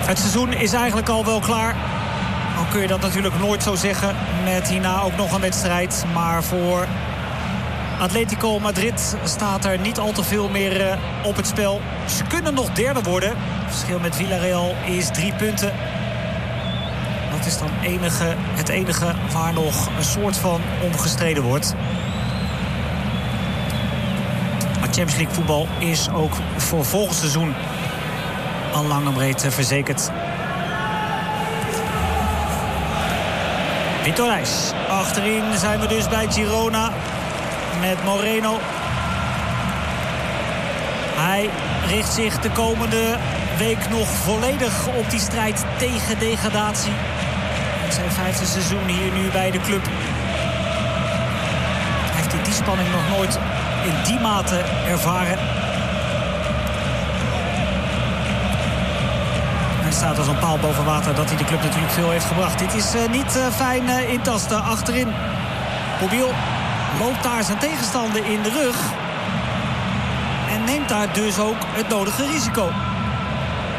Het seizoen is eigenlijk al wel klaar. Dan kun je dat natuurlijk nooit zo zeggen. Met hierna ook nog een wedstrijd. Maar voor Atletico Madrid staat er niet al te veel meer op het spel. Ze kunnen nog derde worden. Het verschil met Villarreal is 3 punten. Dat is dan het enige waar nog een soort van om gestreden wordt. Maar Champions League voetbal is ook voor volgend seizoen al lang en breed verzekerd. Vitor Reis. Achterin zijn we dus bij Girona met Moreno. Hij richt zich de komende week nog volledig op die strijd tegen degradatie. Het is zijn 5e seizoen hier nu bij de club. Hij heeft die spanning nog nooit in die mate ervaren. Hij staat als een paal boven water dat hij de club natuurlijk veel heeft gebracht. Dit is niet fijn intasten achterin. Pobiel loopt daar zijn tegenstander in de rug. En neemt daar dus ook het nodige risico.